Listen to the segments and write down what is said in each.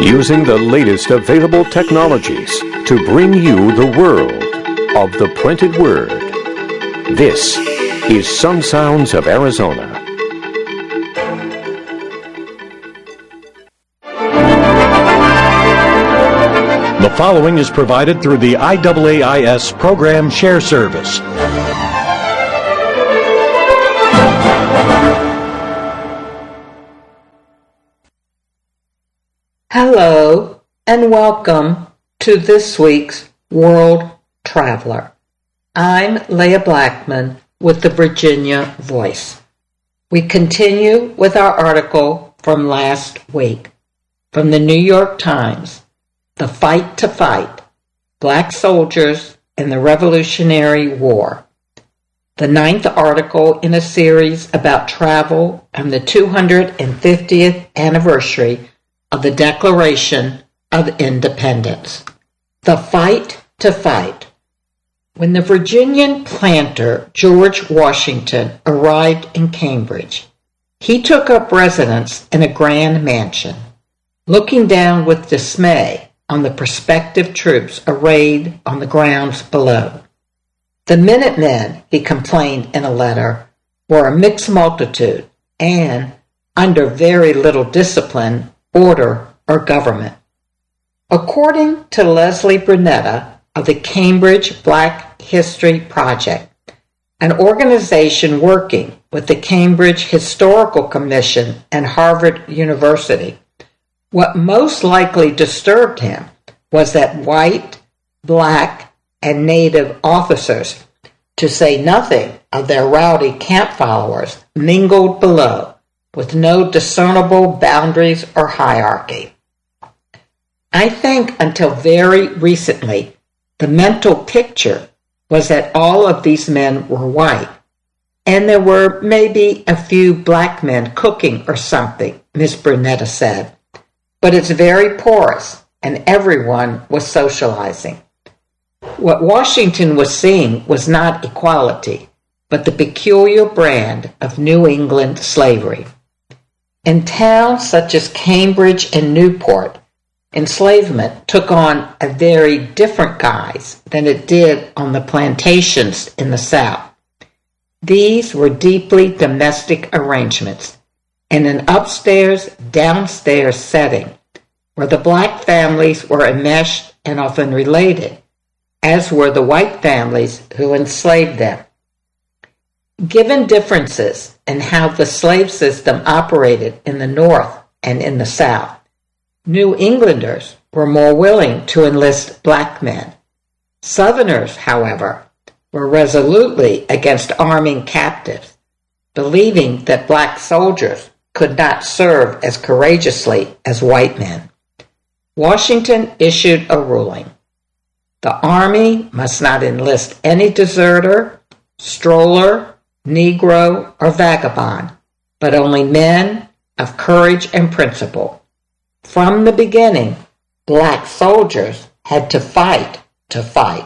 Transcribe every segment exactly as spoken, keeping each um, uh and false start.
using the latest available technologies to bring you the world of the printed word. This is Some Sounds of Arizona. The following is provided through the I A A I S Program Share Service. Hello and welcome to this week's World Traveler. I'm Leah Blackman with the Virginia Voice. We continue with our article from last week from the New York Times, The Fight to Fight, Black Soldiers in the Revolutionary War. The ninth article in a series about travel and the two hundred fiftieth anniversary of the Declaration of Independence. The Fight to Fight. When the Virginian planter George Washington arrived in Cambridge, he took up residence in a grand mansion, looking down with dismay on the prospective troops arrayed on the grounds below. The Minutemen, he complained in a letter, were a mixed multitude and, under very little discipline, order, or government. According to Leslie Brunetta of the Cambridge Black History Project, an organization working with the Cambridge Historical Commission and Harvard University, what most likely disturbed him was that white, black, and native officers, to say nothing of their rowdy camp followers, mingled below, with no discernible boundaries or hierarchy. I think until very recently, the mental picture was that all of these men were white, and there were maybe a few black men cooking or something, Miss Brunetta said. But it's very porous, and everyone was socializing. What Washington was seeing was not equality, but the peculiar brand of New England slavery. In towns such as Cambridge and Newport, enslavement took on a very different guise than it did on the plantations in the South. These were deeply domestic arrangements in an upstairs-downstairs setting where the black families were enmeshed and often related, as were the white families who enslaved them. Given differences in how the slave system operated in the North and in the South, New Englanders were more willing to enlist black men. Southerners, however, were resolutely against arming captives, believing that black soldiers could not serve as courageously as white men. Washington issued a ruling. The Army must not enlist any deserter, stroller, Negro, or vagabond, but only men of courage and principle. From the beginning, black soldiers had to fight to fight.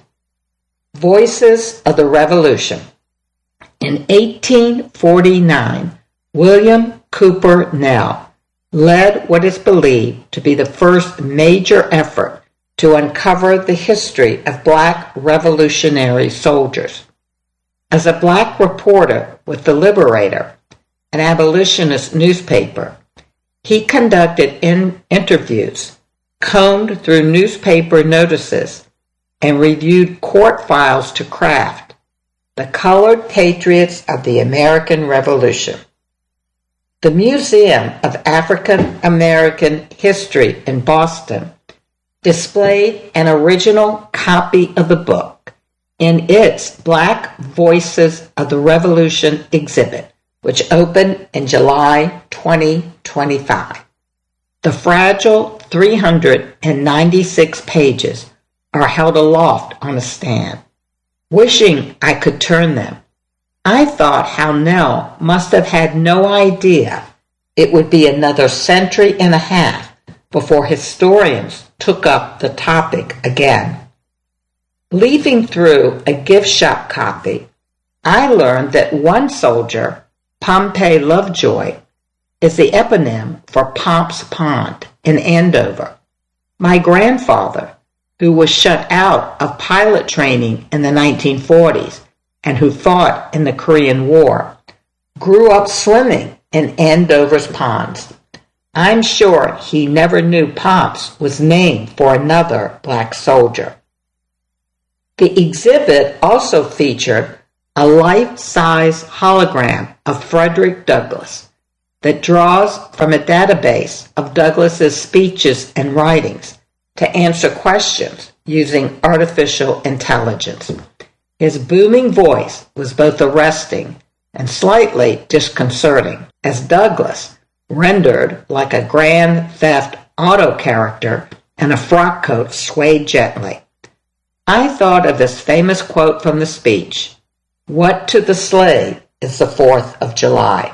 Voices of the Revolution. In eighteen forty-nine, William Cooper Nell led what is believed to be the first major effort to uncover the history of black revolutionary soldiers. As a black reporter with The Liberator, an abolitionist newspaper, he conducted in interviews, combed through newspaper notices, and reviewed court files to craft The Colored Patriots of the American Revolution. The Museum of African American History in Boston displayed an original copy of the book in its Black Voices of the Revolution exhibit, which opened in July twenty twenty-five. The fragile three hundred ninety-six pages are held aloft on a stand. Wishing I could turn them, I thought how Nell must have had no idea it would be another century and a half before historians took up the topic again. Leafing through a gift shop copy, I learned that one soldier, Pompey Lovejoy, is the eponym for Pomp's Pond, in Andover. My grandfather, who was shut out of pilot training in the nineteen forties and who fought in the Korean War, grew up swimming in Andover's ponds. I'm sure he never knew Pops was named for another black soldier. The exhibit also featured a life-size hologram of Frederick Douglass that draws from a database of Douglass's speeches and writings to answer questions using artificial intelligence. His booming voice was both arresting and slightly disconcerting, as Douglass, rendered like a Grand Theft Auto character in a frock coat, swayed gently. I thought of this famous quote from the speech, "What to the slave is the fourth of July?"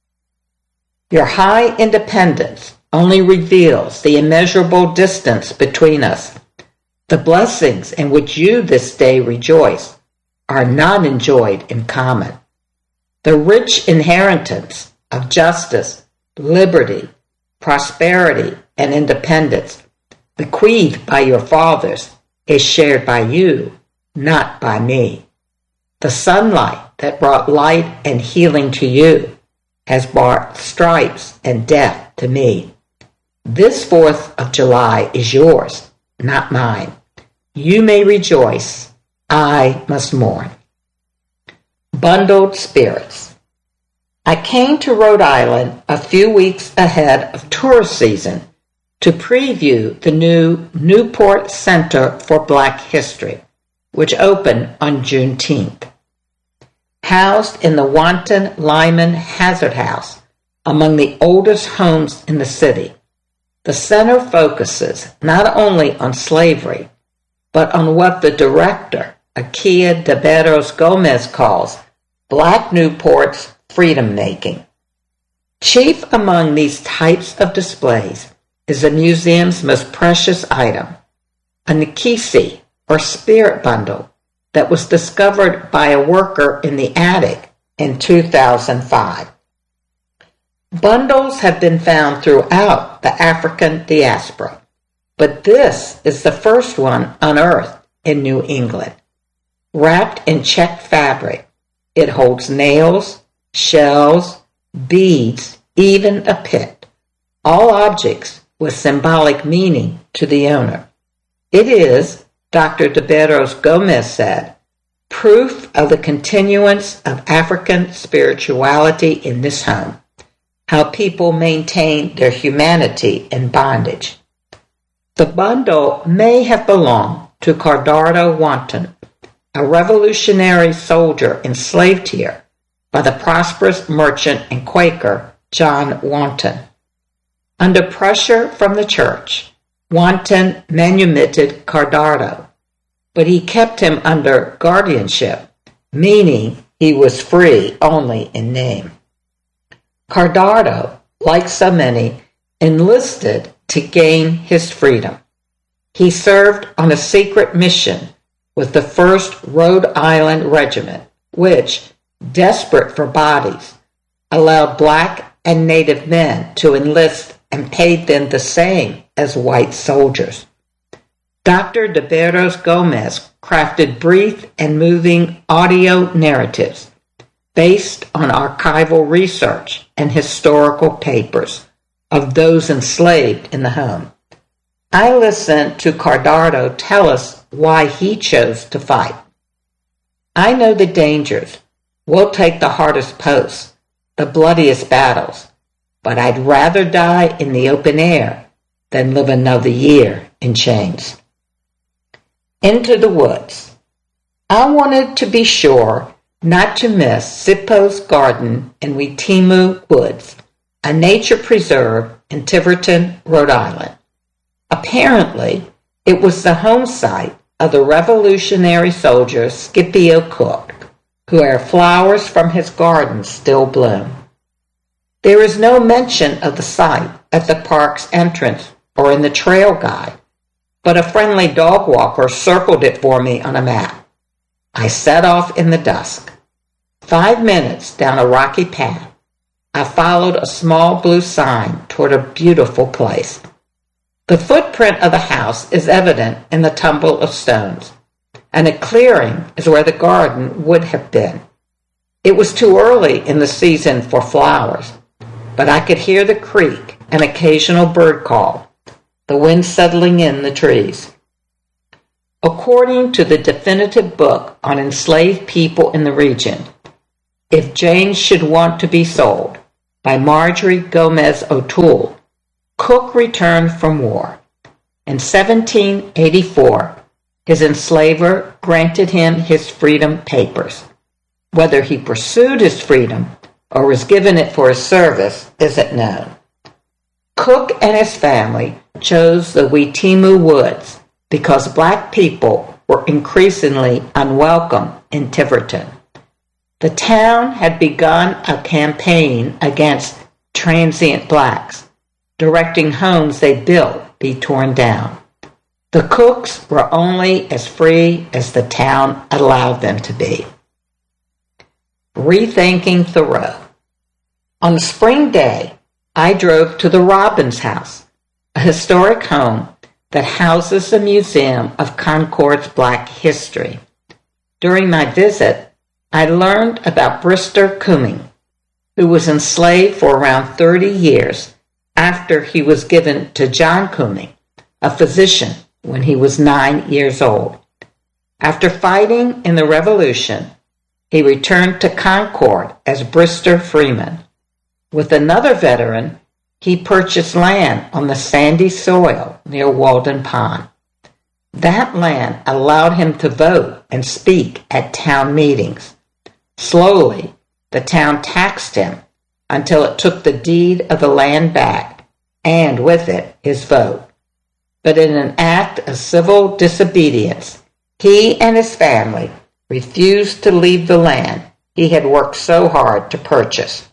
Your high independence only reveals the immeasurable distance between us. The blessings in which you this day rejoice are not enjoyed in common. The rich inheritance of justice, liberty, prosperity, and independence bequeathed by your fathers is shared by you, not by me. The sunlight that brought light and healing to you has brought stripes and death to me. This fourth of July is yours, not mine. You may rejoice, I must mourn. Bundled Spirits. I came to Rhode Island a few weeks ahead of tourist season to preview the new Newport Center for Black History, which opened on Juneteenth. Housed in the Wanton Lyman Hazard House, among the oldest homes in the city, the center focuses not only on slavery, but on what the director, Akia de Barros Gomez, calls Black Newport's freedom-making. Chief among these types of displays is the museum's most precious item, a Nikisi, or spirit bundle, that was discovered by a worker in the attic in two thousand five. Bundles have been found throughout the African diaspora, but this is the first one unearthed in New England. Wrapped in checked fabric, it holds nails, shells, beads, even a pit, all objects with symbolic meaning to the owner. It is, Doctor de Barros Gomez said, proof of the continuance of African spirituality in this home, how people maintain their humanity in bondage. The bundle may have belonged to Cardardo Wanton, a revolutionary soldier enslaved here by the prosperous merchant and Quaker John Wanton. Under pressure from the church, Wanton manumitted Cardardo, but he kept him under guardianship, meaning he was free only in name. Cardardo, like so many, enlisted to gain his freedom. He served on a secret mission with the first Rhode Island Regiment, which, desperate for bodies, allowed black and native men to enlist and paid them the same as white soldiers. Doctor de Barros Gomez crafted brief and moving audio narratives based on archival research and historical papers of those enslaved in the home. I listened to Cardardo tell us why he chose to fight. I know the dangers. We'll take the hardest posts, the bloodiest battles, but I'd rather die in the open air than live another year in chains. Into the Woods. I wanted to be sure not to miss Sippo's Garden in Weetimu Woods, a nature preserve in Tiverton, Rhode Island. Apparently, it was the home site of the Revolutionary soldier Scipio Cook, where flowers from his garden still bloom. There is no mention of the site at the park's entrance or in the trail guide, but a friendly dog walker circled it for me on a map. I set off in the dusk. Five minutes down a rocky path, I followed a small blue sign toward a beautiful place. The footprint of the house is evident in the tumble of stones, and a clearing is where the garden would have been. It was too early in the season for flowers, but I could hear the creak and occasional bird call, the wind settling in the trees. According to the definitive book on enslaved people in the region, If Jane Should Want to Be Sold, by Marjorie Gomez O'Toole, Cook returned from war. In seventeen eighty-four, his enslaver granted him his freedom papers. Whether he pursued his freedom or was given it for his service isn't known. Cook and his family chose the Weetimu Woods because black people were increasingly unwelcome in Tiverton. The town had begun a campaign against transient blacks, directing homes they built be torn down. The Cooks were only as free as the town allowed them to be. Rethinking Thoreau. On a spring day, I drove to the Robbins House, a historic home that houses the Museum of Concord's Black History. During my visit, I learned about Brister Cumming, who was enslaved for around thirty years after he was given to John Cumming, a physician, when he was nine years old. After fighting in the Revolution, he returned to Concord as Brister Freeman. With another veteran, he purchased land on the sandy soil near Walden Pond. That land allowed him to vote and speak at town meetings. Slowly, the town taxed him until it took the deed of the land back, and with it, his vote. But in an act of civil disobedience, he and his family refused to leave the land he had worked so hard to purchase.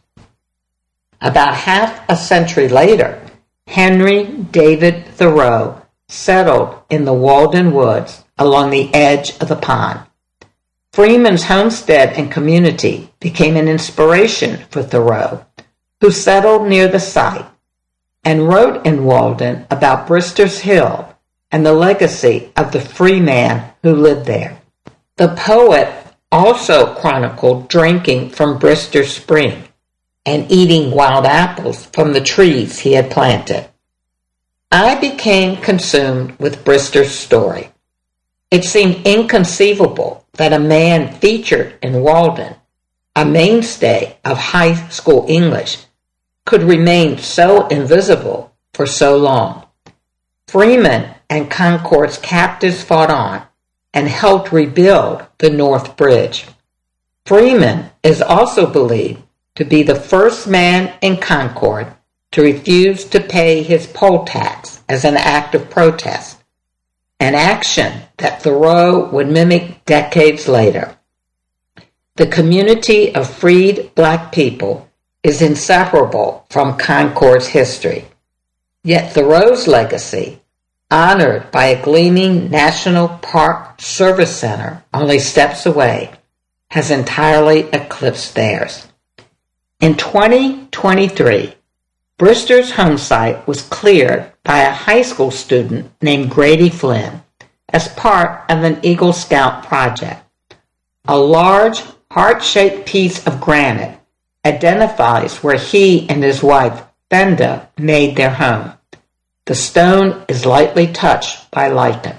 About half a century later, Henry David Thoreau settled in the Walden Woods along the edge of the pond. Freeman's homestead and community became an inspiration for Thoreau, who settled near the site and wrote in Walden about Brister's Hill and the legacy of the free man who lived there. The poet also chronicled drinking from Brister Spring and eating wild apples from the trees he had planted. I became consumed with Brister's story. It seemed inconceivable that a man featured in Walden, a mainstay of high school English, could remain so invisible for so long. Freeman and Concord's captives fought on and helped rebuild the North Bridge. Freeman is also believed to be the first man in Concord to refuse to pay his poll tax as an act of protest, an action that Thoreau would mimic decades later. The community of freed black people is inseparable from Concord's history. Yet Thoreau's legacy, honored by a gleaming National Park Service Center only steps away, has entirely eclipsed theirs. In twenty twenty-three, Brister's home site was cleared by a high school student named Grady Flynn as part of an Eagle Scout project. A large, heart-shaped piece of granite identifies where he and his wife, Fenda, made their home. The stone is lightly touched by lichen.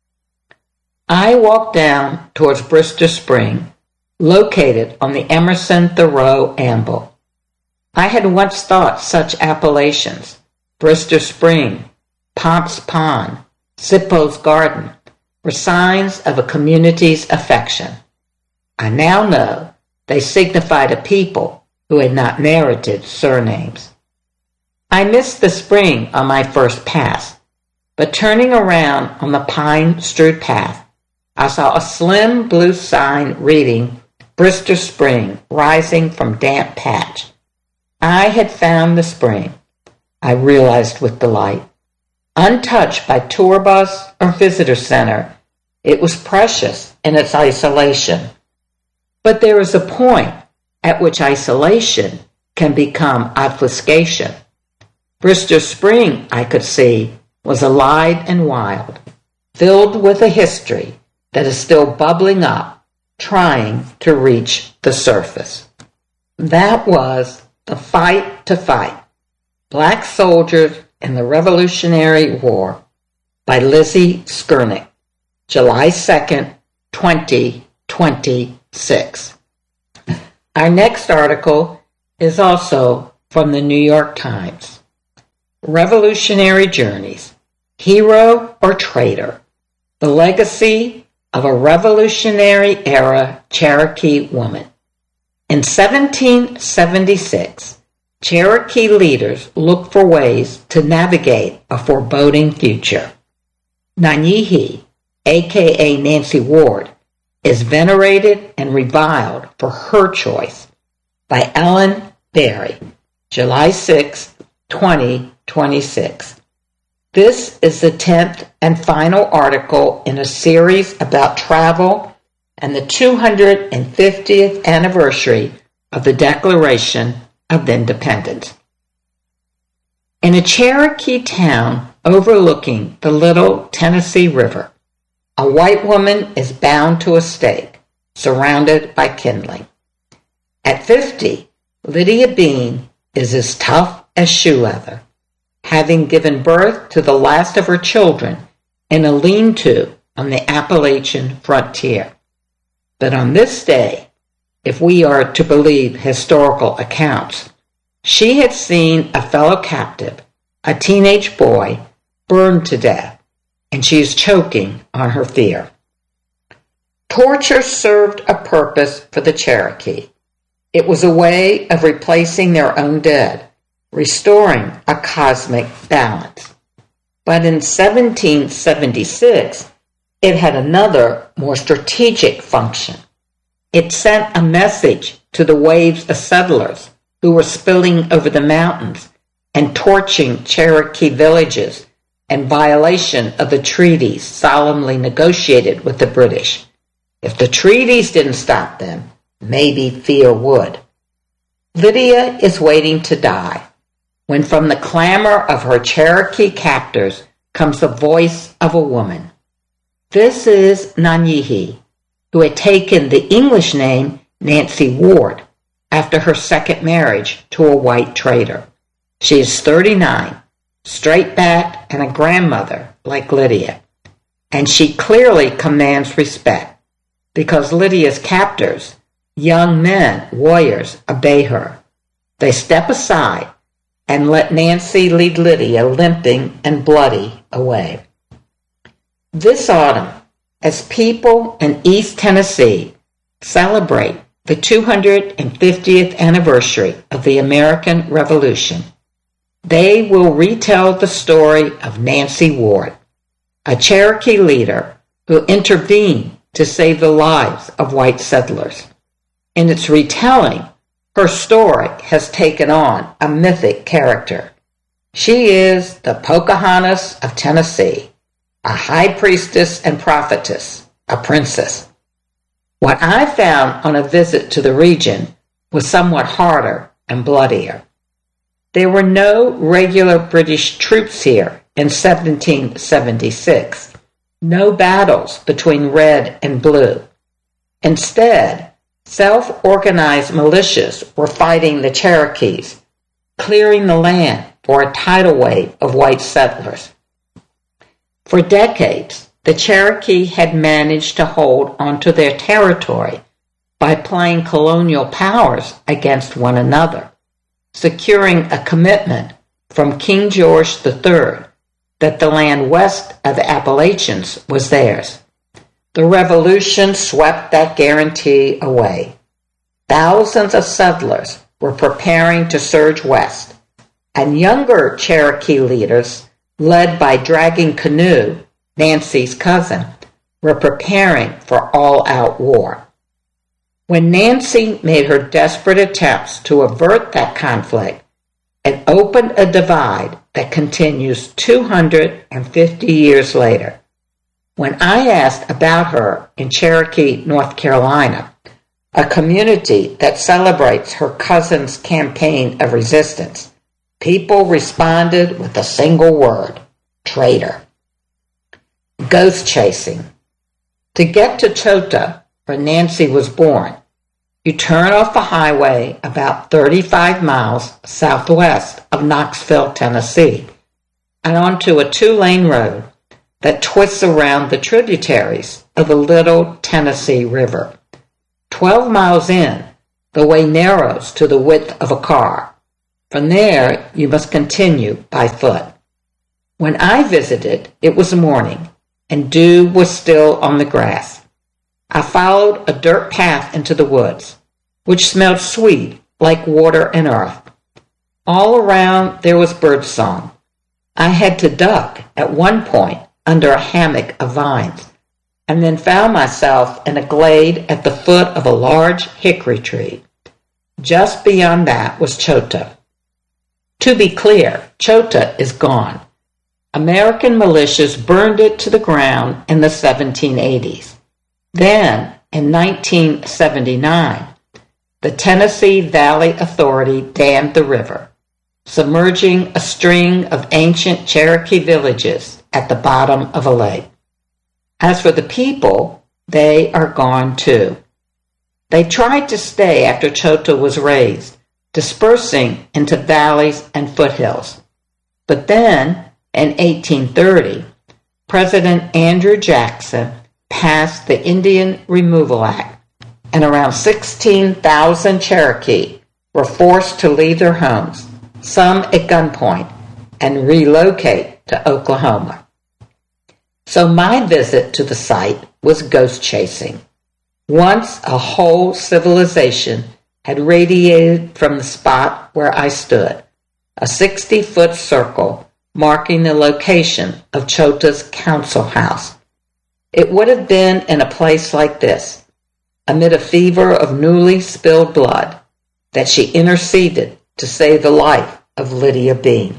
I walked down towards Brister Spring, located on the Emerson-Thoreau Amble. I had once thought such appellations, Brister Spring, Pomp's Pond, Zippo's Garden, were signs of a community's affection. I now know they signified a people who had not merited surnames. I missed the spring on my first pass, but turning around on the pine-strewed path, I saw a slim blue sign reading Brister Spring rising from damp patch. I had found the spring, I realized with delight. Untouched by tour bus or visitor center, it was precious in its isolation. But there is a point at which isolation can become obfuscation. Brister Spring, I could see, was alive and wild, filled with a history that is still bubbling up, trying to reach the surface. That was The Fight to Fight, Black Soldiers in the Revolutionary War by Lizzie Skernick, July second, twenty twenty-six. Our next article is also from the New York Times. Revolutionary Journeys, Hero or Traitor? The Legacy of a Revolutionary-Era Cherokee Woman. In seventeen seventy-six, Cherokee leaders looked for ways to navigate a foreboding future. Nanyehi, aka Nancy Ward, is venerated and reviled for her choice by Ellen Berry, July sixth, twenty twenty-six. This is the tenth and final article in a series about travel and the two hundred fiftieth anniversary of the Declaration of Independence. In a Cherokee town overlooking the Little Tennessee River, a white woman is bound to a stake, surrounded by kindling. At fifty, Lydia Bean is as tough as shoe leather, having given birth to the last of her children in a lean-to on the Appalachian frontier. But on this day, if we are to believe historical accounts, she had seen a fellow captive, a teenage boy, burned to death, and she is choking on her fear. Torture served a purpose for the Cherokee. It was a way of replacing their own dead, restoring a cosmic balance. But in seventeen seventy-six, it had another, more strategic function. It sent a message to the waves of settlers who were spilling over the mountains and torching Cherokee villages in violation of the treaties solemnly negotiated with the British. If the treaties didn't stop them, maybe fear would. Lydia is waiting to die when from the clamor of her Cherokee captors comes the voice of a woman. This is Nanyehi, who had taken the English name Nancy Ward after her second marriage to a white trader. She is thirty-nine, straight-backed and a grandmother like Lydia, and she clearly commands respect because Lydia's captors, young men, warriors, obey her. They step aside and let Nancy lead Lydia limping and bloody away. This autumn, as people in East Tennessee celebrate the two hundred fiftieth anniversary of the American Revolution, they will retell the story of Nancy Ward, a Cherokee leader who intervened to save the lives of white settlers. In its retelling, her story has taken on a mythic character. She is the Pocahontas of Tennessee, a high priestess and prophetess, a princess. What I found on a visit to the region was somewhat harder and bloodier. There were no regular British troops here in seventeen seventy-six, no battles between red and blue. Instead, self-organized militias were fighting the Cherokees, clearing the land for a tidal wave of white settlers. For decades, the Cherokee had managed to hold onto their territory by playing colonial powers against one another, securing a commitment from King George the Third that the land west of the Appalachians was theirs. The Revolution swept that guarantee away. Thousands of settlers were preparing to surge west, and younger Cherokee leaders, led by Dragging Canoe, Nancy's cousin, were preparing for all-out war. When Nancy made her desperate attempts to avert that conflict, it opened a divide that continues two hundred fifty years later. When I asked about her in Cherokee, North Carolina, a community that celebrates her cousin's campaign of resistance, people responded with a single word: traitor. Ghost chasing. To get to Chota, where Nancy was born, you turn off the highway about thirty-five miles southwest of Knoxville, Tennessee, and onto a two-lane road that twists around the tributaries of the Little Tennessee River. Twelve miles in, the way narrows to the width of a car. From there, you must continue by foot. When I visited, it was morning, and dew was still on the grass. I followed a dirt path into the woods, which smelled sweet like water and earth. All around there was birdsong. I had to duck at one point under a hammock of vines, and then found myself in a glade at the foot of a large hickory tree. Just beyond that was Chota. To be clear, Chota is gone. American militias burned it to the ground in the seventeen eighties. Then, in nineteen seventy-nine, the Tennessee Valley Authority dammed the river, submerging a string of ancient Cherokee villages at the bottom of a lake. As for the people, they are gone too. They tried to stay after Chota was razed, dispersing into valleys and foothills. But then, in eighteen thirty, President Andrew Jackson passed the Indian Removal Act, and around sixteen thousand Cherokee were forced to leave their homes, some at gunpoint, and relocate to Oklahoma. So my visit to the site was ghost chasing. Once a whole civilization had radiated from the spot where I stood, a sixty-foot circle marking the location of Chota's council house. It would have been in a place like this, amid a fever of newly spilled blood, that she interceded to save the life of Lydia Bean.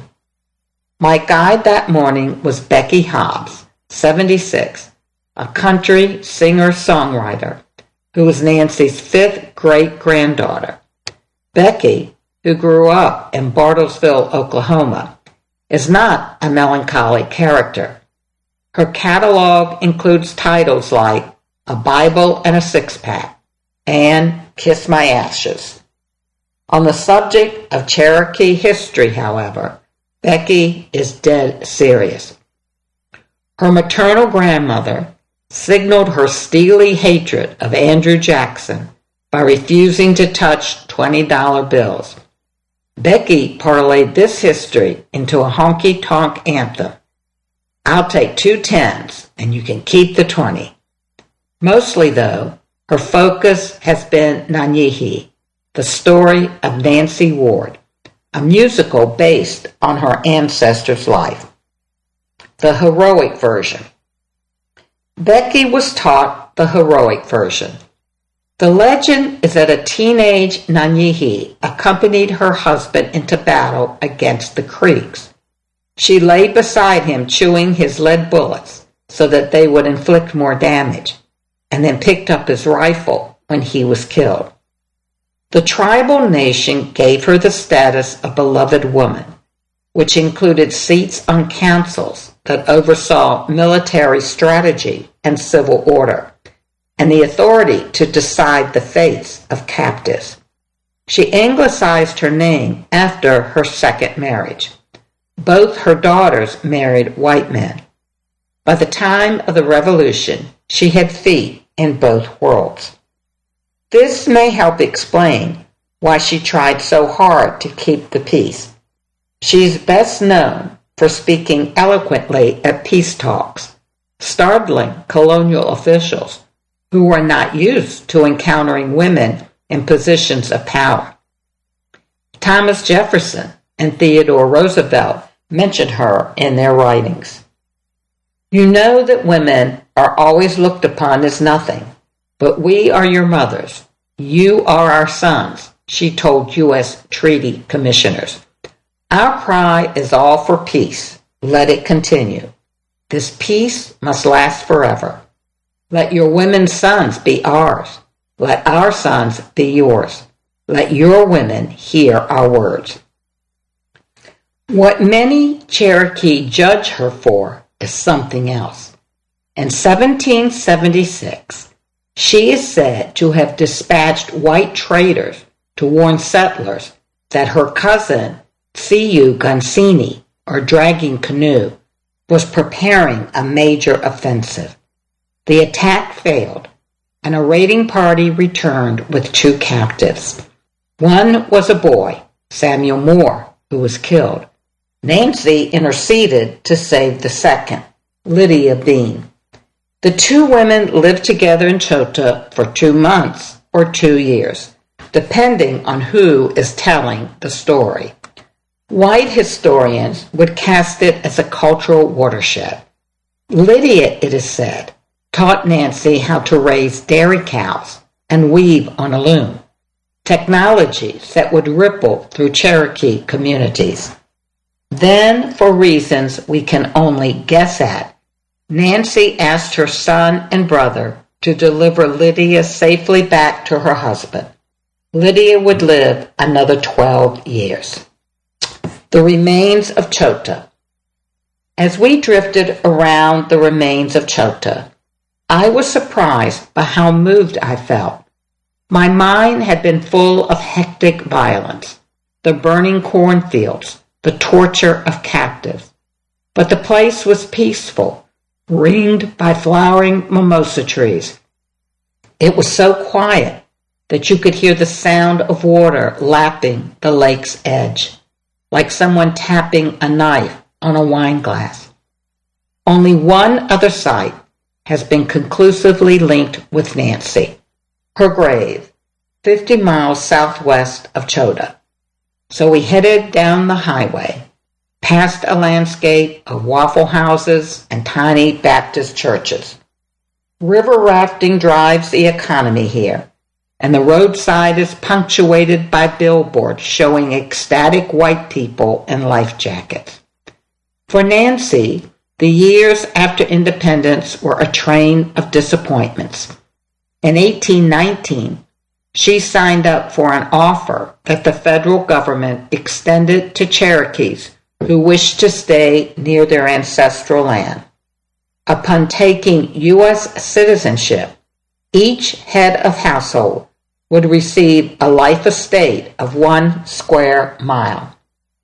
My guide that morning was Becky Hobbs, seventy-six, a country singer-songwriter who was Nancy's fifth great-granddaughter. Becky, who grew up in Bartlesville, Oklahoma, is not a melancholy character. Her catalog includes titles like A Bible and a Six-Pack and Kiss My Ashes. On the subject of Cherokee history, however, Becky is dead serious. Her maternal grandmother signaled her steely hatred of Andrew Jackson by refusing to touch twenty dollar bills. Becky parlayed this history into a honky-tonk anthem. I'll take two tens, and you can keep the twenty. Mostly, though, her focus has been Nanyehi, the story of Nancy Ward, a musical based on her ancestor's life. The heroic version. Becky was taught the heroic version. The legend is that a teenage Nanyehi accompanied her husband into battle against the Creeks. She lay beside him chewing his lead bullets so that they would inflict more damage, and then picked up his rifle when he was killed. The tribal nation gave her the status of beloved woman, which included seats on councils that oversaw military strategy and civil order, and the authority to decide the fates of captives. She anglicized her name after her second marriage. Both her daughters married white men. By the time of the Revolution, she had feet in both worlds. This may help explain why she tried so hard to keep the peace. She is best known for speaking eloquently at peace talks, startling colonial officials who were not used to encountering women in positions of power. Thomas Jefferson and Theodore Roosevelt mentioned her in their writings. You know that women are always looked upon as nothing, but we are your mothers. You are our sons, she told U S treaty commissioners. Our cry is all for peace. Let it continue. This peace must last forever. Let your women's sons be ours. Let our sons be yours. Let your women hear our words. What many Cherokee judge her for is something else. In seventeen seventy-six, she is said to have dispatched white traders to warn settlers that her cousin, Siu Gunsini, or Dragging Canoe, was preparing a major offensive. The attack failed, and a raiding party returned with two captives. One was a boy, Samuel Moore, who was killed. Nancy interceded to save the second, Lydia Bean. The two women lived together in Chota for two months or two years, depending on who is telling the story. White historians would cast it as a cultural watershed. Lydia, it is said, taught Nancy how to raise dairy cows and weave on a loom, technologies that would ripple through Cherokee communities. Then, for reasons we can only guess at, Nancy asked her son and brother to deliver Lydia safely back to her husband. Lydia would live another twelve years. The remains of Chota. As we drifted around the remains of Chota, I was surprised by how moved I felt. My mind had been full of hectic violence, the burning cornfields, the torture of captives. But the place was peaceful, ringed by flowering mimosa trees. It was so quiet that you could hear the sound of water lapping the lake's edge, like someone tapping a knife on a wine glass. Only one other site has been conclusively linked with Nancy, her grave, fifty miles southwest of Chota. So we headed down the highway, past a landscape of waffle houses and tiny Baptist churches. River rafting drives the economy here, and the roadside is punctuated by billboards showing ecstatic white people in life jackets. For Nancy, the years after independence were a train of disappointments. In eighteen nineteen, she signed up for an offer that the federal government extended to Cherokees who wished to stay near their ancestral land. Upon taking U S citizenship, each head of household would receive a life estate of one square mile.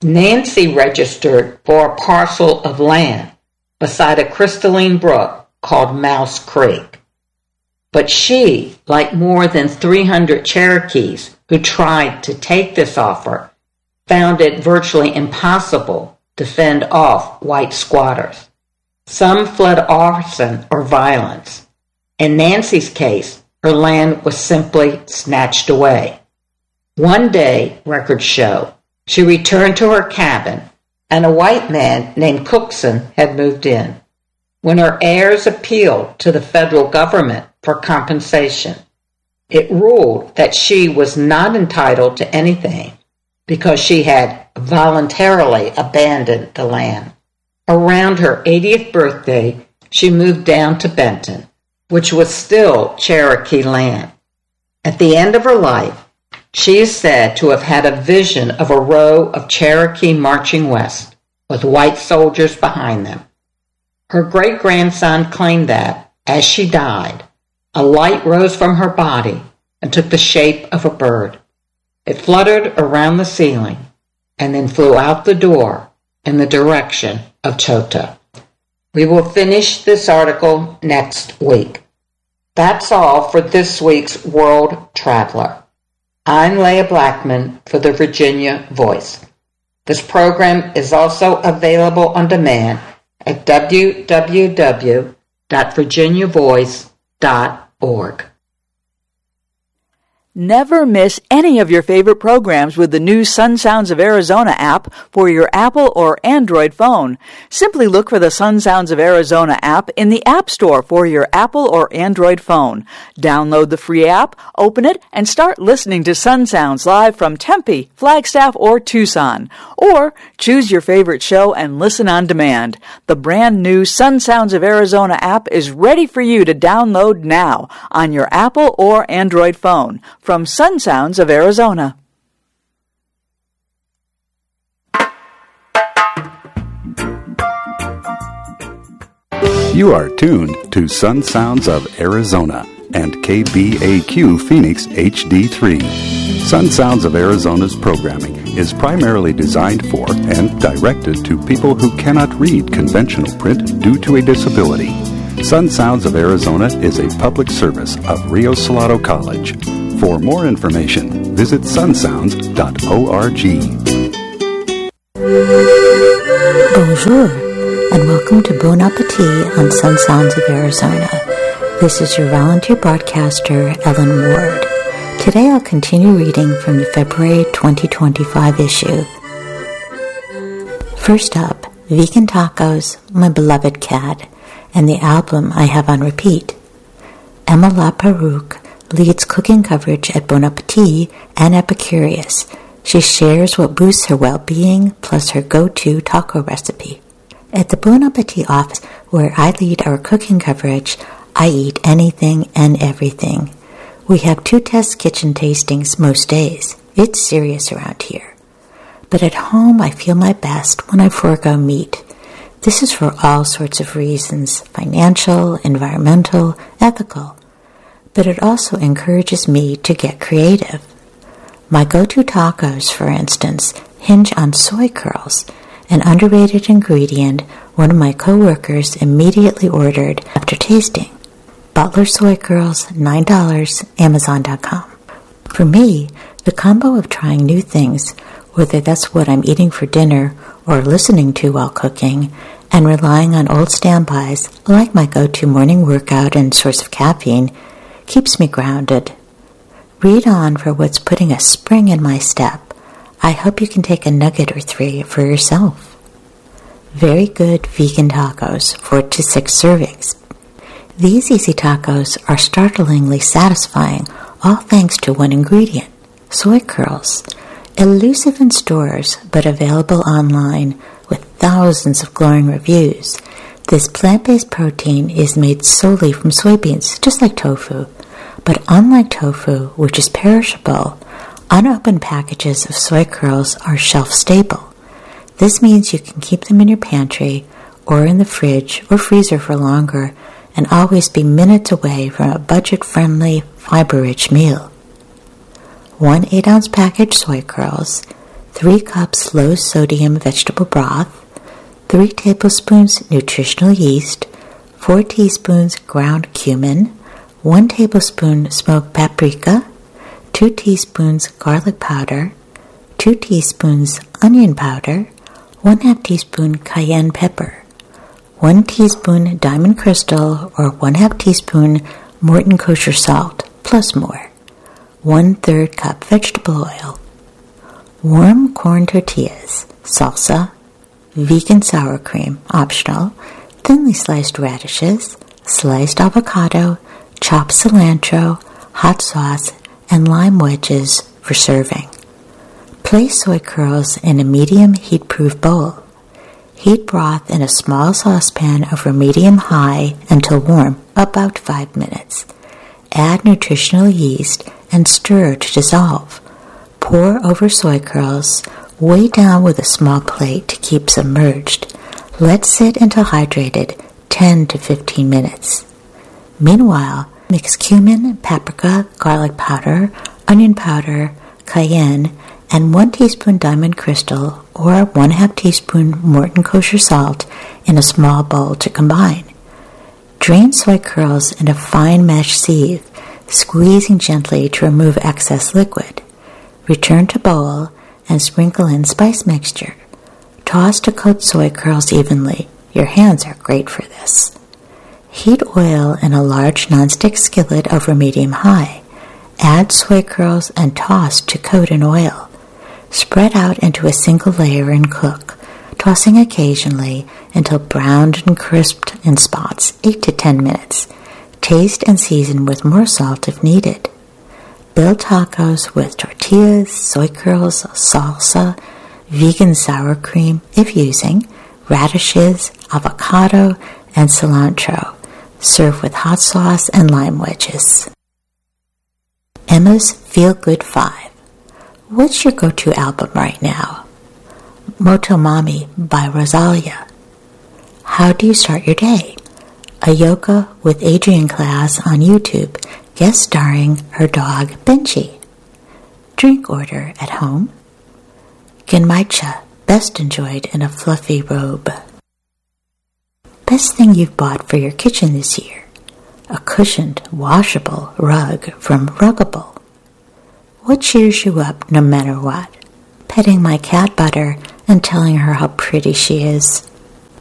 Nancy registered for a parcel of land beside a crystalline brook called Mouse Creek. But she, like more than three hundred Cherokees who tried to take this offer, found it virtually impossible to fend off white squatters. Some fled arson or violence. In Nancy's case, her land was simply snatched away. One day, records show, she returned to her cabin, and a white man named Cookson had moved in. When her heirs appealed to the federal government for compensation, it ruled that she was not entitled to anything because she had voluntarily abandoned the land. Around her eightieth birthday, she moved down to Benton, which was still Cherokee land. At the end of her life, she is said to have had a vision of a row of Cherokee marching west, with white soldiers behind them. Her great-grandson claimed that, as she died, a light rose from her body and took the shape of a bird. It fluttered around the ceiling and then flew out the door in the direction of Chota. We will finish this article next week. That's all for this week's World Traveler. I'm Leah Blackman for the Virginia Voice. This program is also available on demand at w w w dot virginia voice dot org. Never miss any of your favorite programs with the new Sun Sounds of Arizona app for your Apple or Android phone. Simply look for the Sun Sounds of Arizona app in the App Store for your Apple or Android phone. Download the free app, open it, and start listening to Sun Sounds live from Tempe, Flagstaff, or Tucson. Or choose your favorite show and listen on demand. The brand new Sun Sounds of Arizona app is ready for you to download now on your Apple or Android phone. From Sun Sounds of Arizona. You are tuned to Sun Sounds of Arizona and K B A Q Phoenix H D three. Sun Sounds of Arizona's programming is primarily designed for and directed to people who cannot read conventional print due to a disability. Sun Sounds of Arizona is a public service of Rio Salado College. For more information, visit sun sounds dot org. Bonjour, and welcome to Bon Appetit on Sun Sounds of Arizona. This is your volunteer broadcaster, Ellen Ward. Today I'll continue reading from the February twenty twenty-five issue. First up, Vegan Tacos, My Beloved Cat, and the album I have on repeat. Emma LaPerouse leads cooking coverage at Bon Appetit and Epicurious. She shares what boosts her well-being, plus her go-to taco recipe. At the Bon Appetit office, where I lead our cooking coverage, I eat anything and everything. We have two test kitchen tastings most days. It's serious around here. But at home, I feel my best when I forego meat. This is for all sorts of reasons, financial, environmental, ethical. But it also encourages me to get creative. My go-to tacos, for instance, hinge on soy curls, an underrated ingredient one of my coworkers immediately ordered after tasting. Butler soy curls, nine dollars, amazon dot com. For me, the combo of trying new things, whether that's what I'm eating for dinner or listening to while cooking, and relying on old standbys like my go-to morning workout and source of caffeine, keeps me grounded. Read on for what's putting a spring in my step. I hope you can take a nugget or three for yourself. Very good vegan tacos, four to six servings. These easy tacos are startlingly satisfying, all thanks to one ingredient, soy curls. Elusive in stores, but available online with thousands of glowing reviews. This plant-based protein is made solely from soybeans, just like tofu. But unlike tofu, which is perishable, unopened packages of soy curls are shelf-stable. This means you can keep them in your pantry or in the fridge or freezer for longer and always be minutes away from a budget-friendly, fiber-rich meal. One eight-ounce package soy curls, three cups low-sodium vegetable broth, three tablespoons nutritional yeast, four teaspoons ground cumin, one tablespoon smoked paprika, two teaspoons garlic powder, two teaspoons onion powder, one half teaspoon cayenne pepper, one teaspoon diamond crystal or one half teaspoon Morton kosher salt, plus more, one third cup vegetable oil, warm corn tortillas, salsa, vegan sour cream, optional, thinly sliced radishes, sliced avocado, chopped cilantro, hot sauce, and lime wedges for serving. Place soy curls in a medium heat-proof bowl. Heat broth in a small saucepan over medium-high until warm, about five minutes. Add nutritional yeast and stir to dissolve. Pour over soy curls, weigh down with a small plate to keep submerged. Let sit until hydrated, ten to fifteen minutes. Meanwhile, mix cumin, paprika, garlic powder, onion powder, cayenne, and one teaspoon diamond crystal or one half teaspoon Morton kosher salt in a small bowl to combine. Drain soy curls in a fine mesh sieve, squeezing gently to remove excess liquid. Return to bowl and sprinkle in spice mixture. Toss to coat soy curls evenly. Your hands are great for this. Heat oil in a large nonstick skillet over medium-high. Add soy curls and toss to coat in oil. Spread out into a single layer and cook, tossing occasionally until browned and crisped in spots, eight to ten minutes. Taste and season with more salt if needed. Build tacos with tortillas, soy curls, salsa, vegan sour cream, if using, radishes, avocado, and cilantro. Serve with hot sauce and lime wedges. Emma's Feel Good five. What's your go-to album right now? Motomami by Rosalia. How do you start your day? a Yoga with Adriene class on YouTube, guest starring her dog Benji. Drink order at home. Genmaicha, best enjoyed in a fluffy robe. Best thing you've bought for your kitchen this year. A cushioned, washable rug from Ruggable. What cheers you up no matter what? Petting my cat Butter and telling her how pretty she is.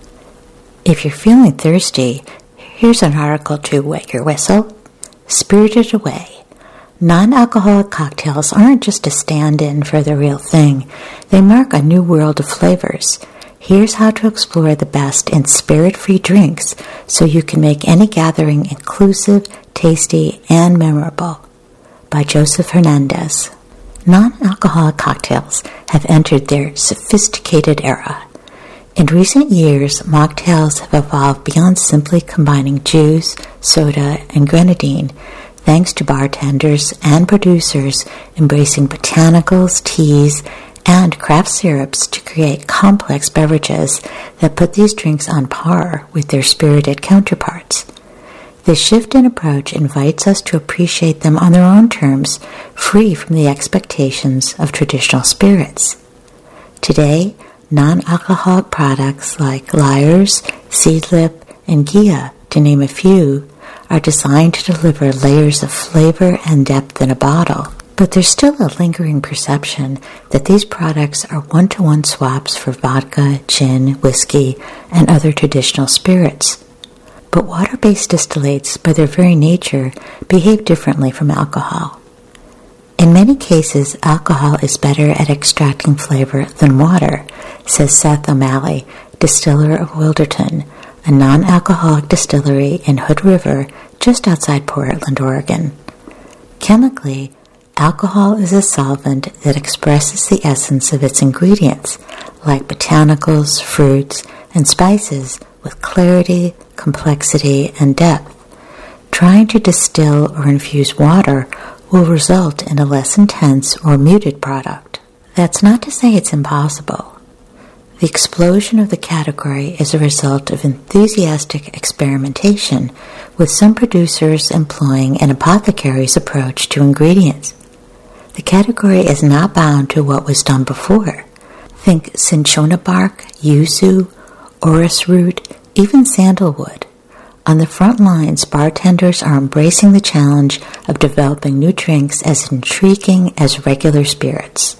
If you're feeling thirsty, here's an article to wet your whistle. Spirited Away. Non-alcoholic cocktails aren't just a stand-in for the real thing. They mark a new world of flavors. Here's how to explore the best in spirit-free drinks so you can make any gathering inclusive, tasty, and memorable. By Joseph Hernandez. Non-alcoholic cocktails have entered their sophisticated era. In recent years, mocktails have evolved beyond simply combining juice, soda, and grenadine, thanks to bartenders and producers embracing botanicals, teas, and craft syrups to create complex beverages that put these drinks on par with their spirited counterparts. This shift in approach invites us to appreciate them on their own terms, free from the expectations of traditional spirits. Today, non-alcoholic products like Lyre's, Seedlip, and Gia, to name a few, are designed to deliver layers of flavor and depth in a bottle. But there's still a lingering perception that these products are one-to-one swaps for vodka, gin, whiskey, and other traditional spirits. But water-based distillates, by their very nature, behave differently from alcohol. In many cases, alcohol is better at extracting flavor than water, says Seth O'Malley, distiller of Wilderton, a non-alcoholic distillery in Hood River, just outside Portland, Oregon. Chemically, alcohol is a solvent that expresses the essence of its ingredients, like botanicals, fruits, and spices, with clarity, complexity, and depth. Trying to distill or infuse water will result in a less intense or muted product. That's not to say it's impossible. The explosion of the category is a result of enthusiastic experimentation, with some producers employing an apothecary's approach to ingredients. The category is not bound to what was done before. Think cinchona bark, yuzu, orris root, even sandalwood. On the front lines, bartenders are embracing the challenge of developing new drinks as intriguing as regular spirits.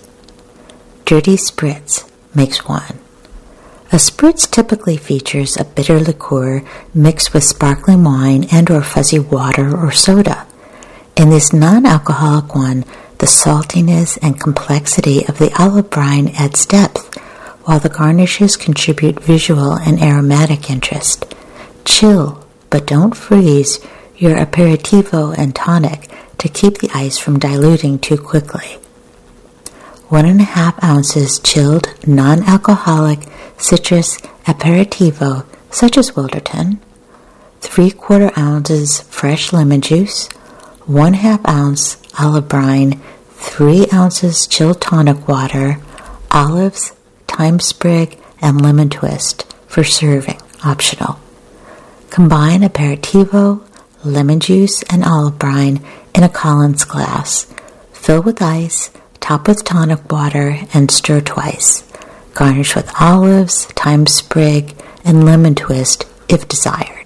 Dirty Spritz makes one. A spritz typically features a bitter liqueur mixed with sparkling wine and or fuzzy water or soda. In this non-alcoholic one, the saltiness and complexity of the olive brine adds depth, while the garnishes contribute visual and aromatic interest. Chill, but don't freeze, your aperitivo and tonic to keep the ice from diluting too quickly. One and a half ounces chilled, non-alcoholic citrus aperitivo, such as Wilderton, three-quarter ounces fresh lemon juice, one half ounce olive brine, three ounces chilled tonic water, olives, thyme sprig, and lemon twist for serving, optional. Combine aperitivo, lemon juice, and olive brine in a Collins glass. Fill with ice, top with tonic water, and stir twice. Garnish with olives, thyme sprig, and lemon twist if desired.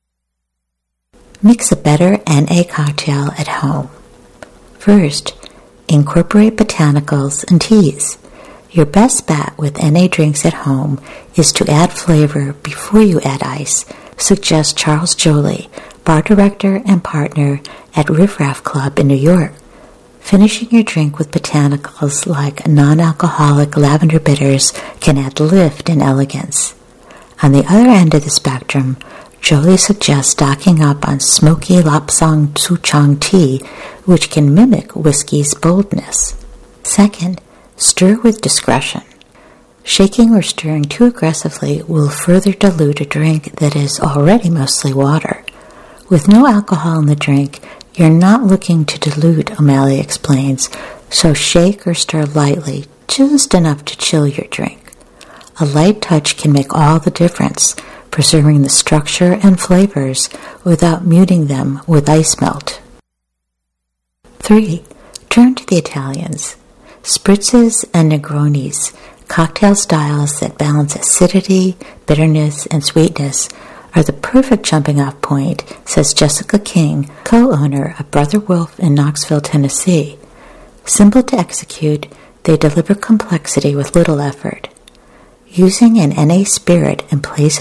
Mix a better N A cocktail at home. First, incorporate botanicals and teas. Your best bet with N A drinks at home is to add flavor before you add ice, suggests Charles Joly, bar director and partner at Riff Raff Club in New York. Finishing your drink with botanicals like non-alcoholic lavender bitters can add lift and elegance. On the other end of the spectrum, Joly suggests stocking up on smoky Lapsang Tsuchang tea, which can mimic whiskey's boldness. Second, stir with discretion. Shaking or stirring too aggressively will further dilute a drink that is already mostly water. With no alcohol in the drink, you're not looking to dilute, O'Malley explains, so shake or stir lightly, just enough to chill your drink. A light touch can make all the difference, preserving the structure and flavors without muting them with ice melt. three. Turn to the Italians. Spritzes and Negronis, cocktail styles that balance acidity, bitterness, and sweetness, are the perfect jumping-off point, says Jessica King, co-owner of Brother Wolf in Knoxville, Tennessee. Simple to execute, they deliver complexity with little effort. Using an N A spirit in place